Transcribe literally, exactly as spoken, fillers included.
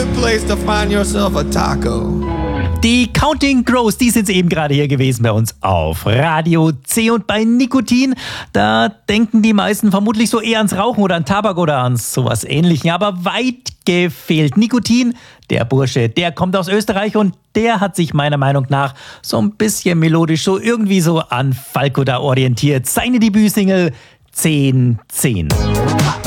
good place to find yourself a taco. Die Counting Crows, die sind eben gerade hier gewesen bei uns auf Radio C. Und bei Nikotin, da denken die meisten vermutlich so eher ans Rauchen oder an Tabak oder an sowas Ähnlichem. Aber weit gefehlt. Nikotin, der Bursche, der kommt aus Österreich und der hat sich meiner Meinung nach so ein bisschen melodisch so irgendwie so an Falco da orientiert. Seine Debütsingle zehn zehn.